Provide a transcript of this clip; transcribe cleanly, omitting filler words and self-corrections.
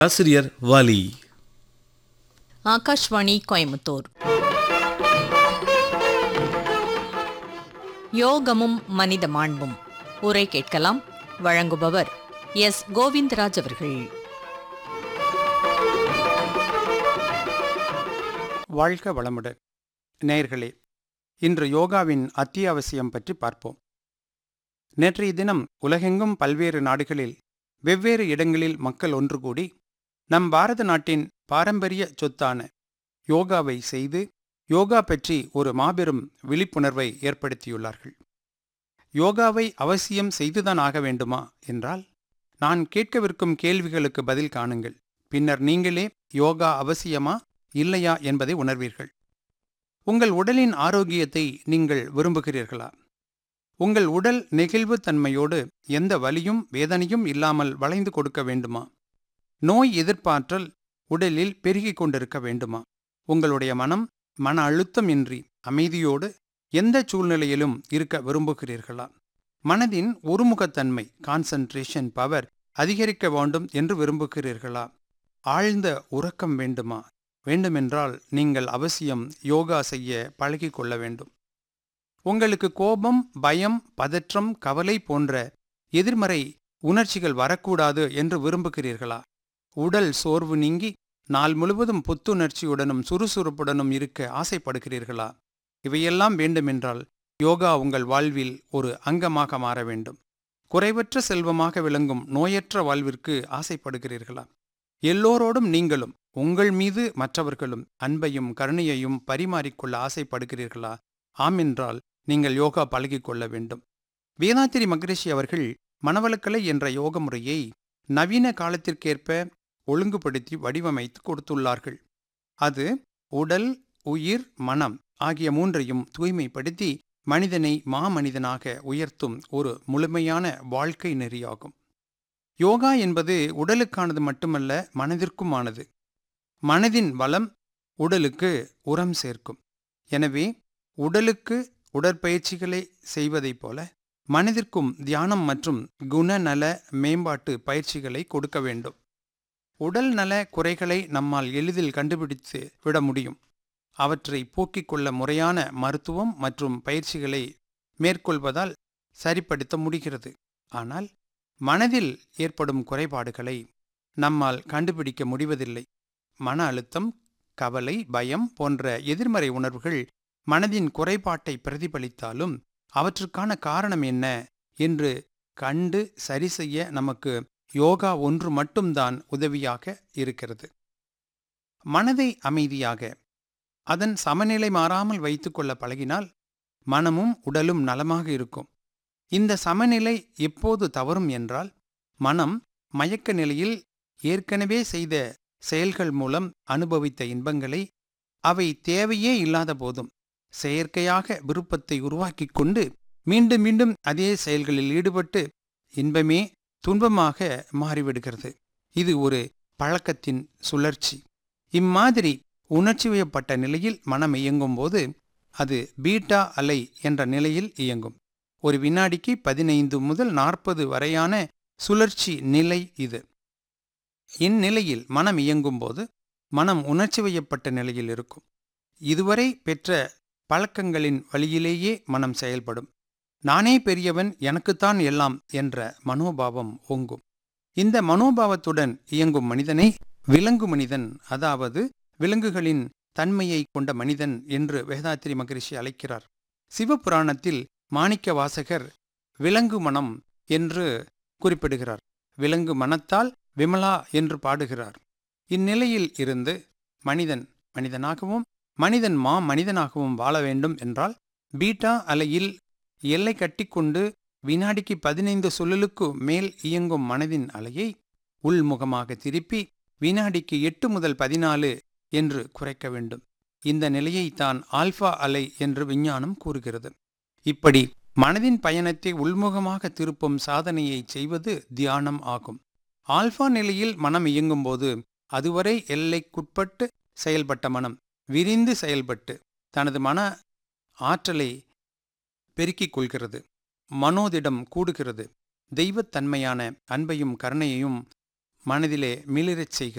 ஆசிரியர் வாலி. ஆகாஷ்வாணி கோயம்புத்தூர். யோகமும் மனித மாண்பும் உரை கேட்கலாம். வழங்குபவர் எஸ். கோவிந்தராஜ் அவர்கள். வாழ்க வளமுடன். நேயர்களே, இன்று யோகாவின் அத்தியாவசியம் பற்றி பார்ப்போம். நேற்றைய தினம் உலகெங்கும் பல்வேறு நாடுகளில் வெவ்வேறு இடங்களில் மக்கள் ஒன்று கூடி நம் பாரத நாட்டின் பாரம்பரிய சொத்தான யோகாவை செய்து யோகா பற்றி ஒரு மாபெரும் விழிப்புணர்வை ஏற்படுத்தியுள்ளார்கள். யோகாவை அவசியம் செய்துதான் ஆக வேண்டுமா என்றால், நான் கேட்கவிருக்கும் கேள்விகளுக்கு பதில் காணுங்கள். பின்னர் நீங்களே யோகா அவசியமா இல்லையா என்பதை உணர்வீர்கள். உங்கள் உடலின் ஆரோக்கியத்தை நீங்கள் விரும்புகிறீர்களா? உங்கள் உடல் நெகிழ்வு தன்மையோடு எந்த வலியும் வேதனையும் இல்லாமல் வளைந்து கொடுக்க வேண்டுமா? நோய் எதிர்ப்பாற்றல் உடலில் பெருகிக் கொண்டிருக்க வேண்டுமா? உங்களுடைய மனம் மன அழுத்தம் இன்றி அமைதியோடு எந்த சூழ்நிலையிலும் இருக்க விரும்புகிறீர்களா? மனதின் ஒருமுகத்தன்மை கான்சன்ட்ரேஷன் பவர் அதிகரிக்க வேண்டும் என்று விரும்புகிறீர்களா? ஆழ்ந்த உறக்கம் வேண்டுமா? வேண்டுமென்றால் நீங்கள் அவசியம் யோகா செய்ய பழகிக் கொள்ள வேண்டும். உங்களுக்கு கோபம், பயம், பதற்றம், கவலை போன்ற எதிர்மறை உணர்ச்சிகள் வரக்கூடாது என்று விரும்புகிறீர்களா? உடல் சோர்வு நீங்கி நாள் முழுவதும் புத்துணர்ச்சியுடனும் சுறுசுறுப்புடனும் இருக்க ஆசைப்படுகிறீர்களா? இவையெல்லாம் வேண்டுமென்றால் யோகா உங்கள் வாழ்வில் ஒரு அங்கமாக மாற வேண்டும். குறைவற்ற செல்வமாக விளங்கும் நோயற்ற வாழ்விற்கு ஆசைப்படுகிறீர்களா? எல்லோரோடும் நீங்களும் உங்கள் மீது மற்றவர்களும் அன்பையும் கருணையையும் பரிமாறிக்கொள்ள ஆசைப்படுகிறீர்களா? ஆமென்றால் நீங்கள் யோகா பழகிக் கொள்ள வேண்டும். வேதாத்திரி மகரிஷி அவர்கள் மனவளக்கலை என்ற யோக முறையை நவீன காலத்திற்கேற்ப ஒழுங்குபடுத்தி வடிவமைத்து கொடுத்துள்ளார்கள். அது உடல், உயிர், மனம் ஆகிய மூன்றையும் தூய்மைப்படுத்தி மனிதனை மாமனிதனாக உயர்த்தும் ஒரு முழுமையான வாழ்க்கை நெறியாகும். யோகா என்பது உடலுக்கானது மட்டுமல்ல, மனதிற்குமானது. மனதின் வளம் உடலுக்கு உரம் சேர்க்கும். எனவே உடலுக்கு உடற்பயிற்சிகளை செய்வதைப் போல மனதிற்கும் தியானம் மற்றும் குணநல மேம்பாட்டு பயிற்சிகளை கொடுக்க வேண்டும். உடல் நல குறைகளை நம்மால் எளிதில் கண்டுபிடித்து விட முடியும். அவற்றை போக்கிக் கொள்ள முறையான மருத்துவம் மற்றும் பயிற்சிகளை மேற்கொள்வதால் சரிப்படுத்த முடிகிறது. ஆனால் மனதில் ஏற்படும் குறைபாடுகளை நம்மால் கண்டுபிடிக்க முடிவதில்லை. மன அழுத்தம், கவலை, பயம் போன்ற எதிர்மறை உணர்வுகள் மனதின் குறைபாட்டை பிரதிபலித்தாலும் அவற்றுக்கான காரணம் என்ன என்று கண்டு சரி செய்ய நமக்கு யோகா ஒன்று மட்டும்தான் உதவியாக இருக்கிறது. மனதை அமைதியாக, அதன் சமநிலை மாறாமல் வைத்துக்கொள்ள பழகினால் மனமும் உடலும் நலமாக இருக்கும். இந்த சமநிலை எப்போது தவறும் என்றால், மனம் மயக்க நிலையில் ஏற்கனவே செய்த செயல்கள் மூலம் அனுபவித்த இன்பங்களை அவை தேவையே இல்லாத போதும் செயற்கையாக விருப்பத்தை உருவாக்கிக் கொண்டு மீண்டும் மீண்டும் அதே செயல்களில் ஈடுபட்டு இன்பமே துன்பமாக மாறிவிடுகிறது. இது ஒரு பழக்கத்தின் சுழற்சி. இம்மாதிரி உணர்ச்சிவயப்பட்ட நிலையில் மனம் இயங்கும் போது அது பீட்டா அலை என்ற நிலையில் இயங்கும். ஒரு வினாடிக்கு 15 முதல் 40 வரையான சுழற்சி நிலை இது. இந்நிலையில் மனம் இயங்கும் போது மனம் உணர்ச்சிவயப்பட்ட நிலையில் இருக்கும். இதுவரை பெற்ற பழக்கங்களின் வழியிலேயே மனம் செயல்படும். நானே பெரியவன், எனக்குத்தான் எல்லாம் என்ற மனோபாவம் ஓங்கும். இந்த மனோபாவத்துடன் இயங்கும் மனிதனை விலங்கு மனிதன், அதாவது விலங்குகளின் தன்மையை கொண்ட மனிதன் என்று வேதாத்திரி மகரிஷி அழைக்கிறார். சிவபுராணத்தில் மாணிக்க வாசகர் விலங்கு மனம் என்று குறிப்பிடுகிறார். விலங்கு மனத்தால் விமலா என்று பாடுகிறார். இந்நிலையில் இருந்து மனிதன் மனிதனாகவும் மனிதன் மனிதனாகவும் வாழ வேண்டும் என்றால் பீட்டா அலையில் எல்லை கட்டிக்கொண்டு வினாடிக்கு 15 சுழலுக்கு மேல் இயங்கும் மனதின் அலையை உள்முகமாக திருப்பி வினாடிக்கு 8 முதல் 14 என்று குறைக்க வேண்டும். இந்த நிலையைத்தான் ஆல்பா அலை என்று விஞ்ஞானம் கூறுகிறது. இப்படி மனதின் பயணத்தை உள்முகமாக திருப்பும் சாதனையை செய்வது தியானம் ஆகும். ஆல்பா நிலையில் மனம் இயங்கும்போது அதுவரை எல்லைக்குட்பட்டு செயல்பட்ட மனம் விரிந்து செயல்பட்டு தனது மன ஆற்றலை பெருக்கிக் கொள்கிறது. மனோதிடம் கூடுகிறது. தெய்வத்தன்மையான அன்பையும் கருணையையும் மனதிலே மிளிரச் செய்கிறது.